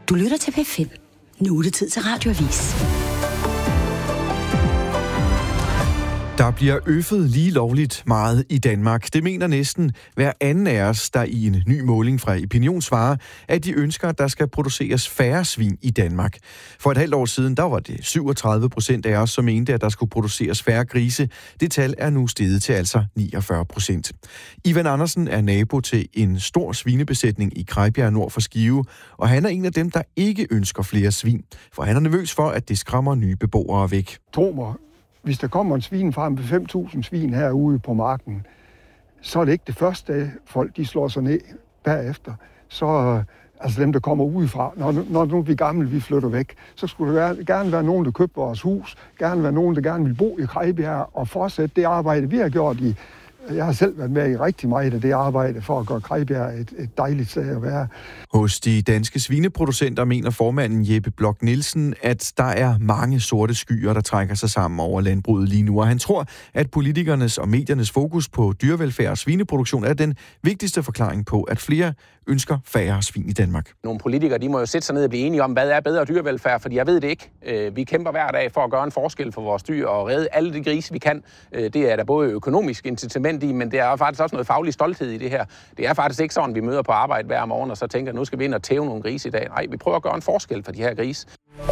Du lytter til P5. Nu er det tid til Radioavis. Der bliver øffet lige lovligt meget i Danmark. Det mener næsten hver anden af os, der i en ny måling fra Opinion svarer, at de ønsker, at der skal produceres færre svin i Danmark. For et halvt år siden, der var det 37% af os, som mente, at der skulle produceres færre grise. Det tal er nu steget til altså 49%. Ivan Andersen er nabo til en stor svinebesætning i Krejbjerg nord for Skive, og han er en af dem, der ikke ønsker flere svin, for han er nervøs for, at det skræmmer nye beboere væk. Tro mig, hvis der kommer en svinefarm med 5.000 svin herude på marken, så er det ikke det første, folk de slår sig ned bagefter. Så altså dem, der kommer udefra, når nu vi gamle, vi flytter væk, så skulle der gerne være nogen, der købte vores hus, gerne være nogen, der gerne vil bo i Krejbjerg og fortsætte det arbejde, vi har gjort i. Jeg har selv været med i rigtig meget af det arbejde for at gøre Krejbjerg et dejligt sted at være. Hos de danske svineproducenter mener formanden Jeppe Blok Nielsen, at der er mange sorte skyer, der trækker sig sammen over landbruget lige nu. Og han tror, at politikernes og mediernes fokus på dyrevelfærd og svineproduktion er den vigtigste forklaring på, at flere ønsker færre svin i Danmark. Nogle politikere, de må jo sætte sig ned og blive enige om, hvad er bedre dyrevelfærd, fordi jeg ved det ikke. Vi kæmper hver dag for at gøre en forskel for vores dyr og redde alle de grise, vi kan. Det er der både økonomisk incitament i, men det er faktisk også noget faglig stolthed i det her. Det er faktisk ikke sådan, vi møder på arbejde hver morgen og så tænker, nu skal vi ind og tæve nogle grise i dag. Nej, vi prøver at gøre en forskel for de her grise.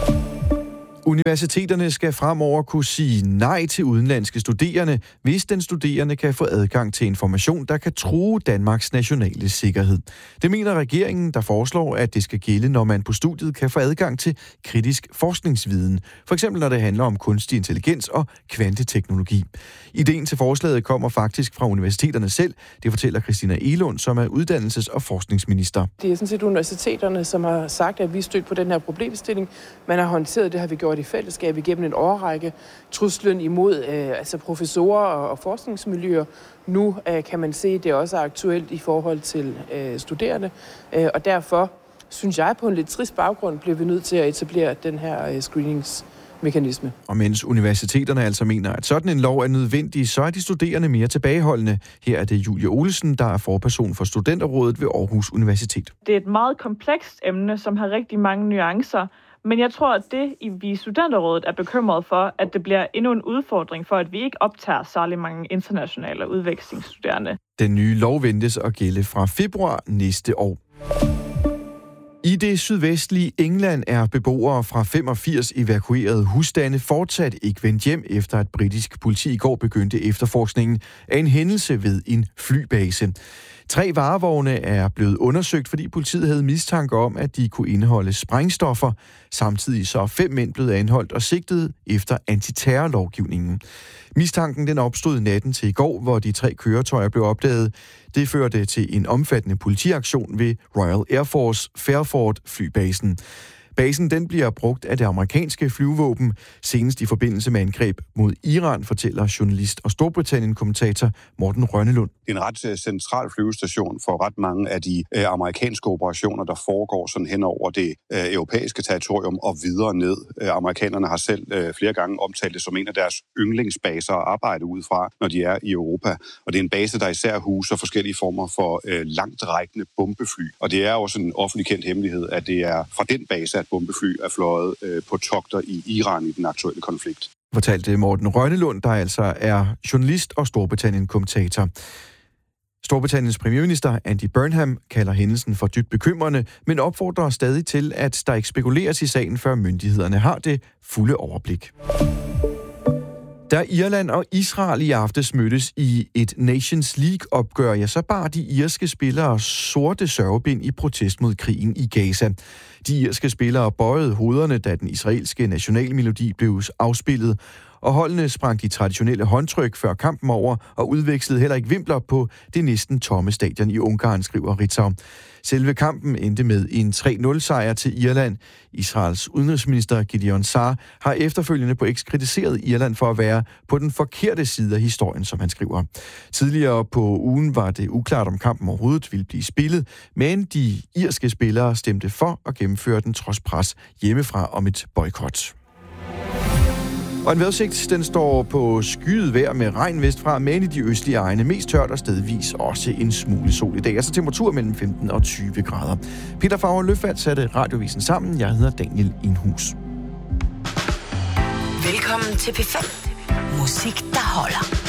Universiteterne skal fremover kunne sige nej til udenlandske studerende, hvis den studerende kan få adgang til information, der kan true Danmarks nationale sikkerhed. Det mener regeringen, der foreslår, at det skal gælde, når man på studiet kan få adgang til kritisk forskningsviden. For eksempel når det handler om kunstig intelligens og kvanteteknologi. Ideen til forslaget kommer faktisk fra universiteterne selv. Det fortæller Christina Egelund, som er uddannelses- og forskningsminister. Det er sådan set universiteterne, som har sagt, at vi stødt på den her problemstilling. Man har håndteret det, har vi gjort i fællesskab igennem en årrække. Truslen imod professorer og forskningsmiljøer. Nu kan man se, at det også er aktuelt i forhold til studerende. Og derfor synes jeg, på en lidt trist baggrund, bliver vi nødt til at etablere den her screeningsmekanisme. Og mens universiteterne altså mener, at sådan en lov er nødvendig, så er de studerende mere tilbageholdende. Her er det Julie Olesen, der er forperson for Studenterrådet ved Aarhus Universitet. Det er et meget komplekst emne, som har rigtig mange nuancer. Men jeg tror, at vi i Studenterrådet er bekymret for, at det bliver endnu en udfordring for, at vi ikke optager særlig mange internationale udvekslingsstuderende. Den nye lov ventes at gælde fra februar næste år. I det sydvestlige England er beboere fra 85 evakuerede husstande fortsat ikke vendt hjem, efter at britisk politi i går begyndte efterforskningen af en hændelse ved en flybase. 3 varevogne er blevet undersøgt, fordi politiet havde mistanke om, at de kunne indeholde sprængstoffer. Samtidig så er 5 mænd blevet anholdt og sigtet efter antiterrorlovgivningen. Mistanken den opstod natten til i går, hvor de 3 køretøjer blev opdaget. Det førte til en omfattende politiaktion ved Royal Air Force Fairford flybasen. Basen den bliver brugt af det amerikanske flyvevåben, senest i forbindelse med angreb mod Iran, fortæller journalist og Storbritannien-kommentator Morten Rønnelund. Det er en ret central flyvestation for ret mange af de amerikanske operationer, der foregår sådan hen over det europæiske territorium og videre ned. Amerikanerne har selv flere gange omtalt det som en af deres yndlingsbaser at arbejde ud fra, når de er i Europa. Og det er en base, der især huser forskellige former for langtrækkende bombefly. Og det er også en offentlig kendt hemmelighed, at det er fra den base, at bombefly er fløjet på togter i Iran i den aktuelle konflikt. Fortalte Morten Rønnelund, der altså er journalist og Storbritannien-kommentator. Storbritanniens premierminister Andy Burnham kalder hændelsen for dybt bekymrende, men opfordrer stadig til, at der ikke spekuleres i sagen, før myndighederne har det fulde overblik. Da Irland og Israel i aftes mødtes i et Nations League-opgør, ja, så bar de irske spillere sorte sørgebind i protest mod krigen i Gaza. De irske spillere bøjede hovederne, da den israelske nationalmelodi blev afspillet, og holdene sprang de traditionelle håndtryk før kampen over og udvekslede heller ikke vimpler på det næsten tomme stadion i Ungarn, skriver Ritzau. Selve kampen endte med en 3-0-sejr til Irland. Israels udenrigsminister Gideon Sa'ar har efterfølgende på X kritiseret Irland for at være på den forkerte side af historien, som han skriver. Tidligere på ugen var det uklart, om kampen overhovedet ville blive spillet, men de irske spillere stemte for at gennemføre den trods pres hjemmefra om et boykot. Og en vejrudsigt, den står på skyet vejr med regn vestfra, men i de østlige egne mest tørt og stedvis også en smule sol i dag. Altså temperatur mellem 15 og 20 grader. Peter Favre Løfald satte Radiovisen sammen. Jeg hedder Daniel Inhus. Velkommen til P5. Musik, der holder.